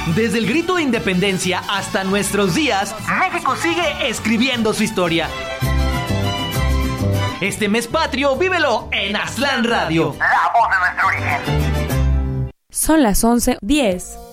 Desde el grito de independencia hasta nuestros días, México sigue escribiendo su historia. Este mes patrio, vívelo en Aztlán Radio, la voz de nuestro origen. Son las 11:10.